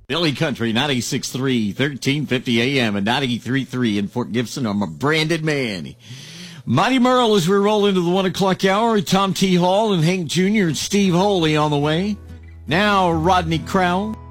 Billy Country, 96.3, 1350 AM and 93.3 in Fort Gibson. I'm a branded man. Mighty Merle as we roll into the 1 o'clock hour. Tom T. Hall and Hank Jr. and Steve Holy on the way. Now, Rodney Crowell.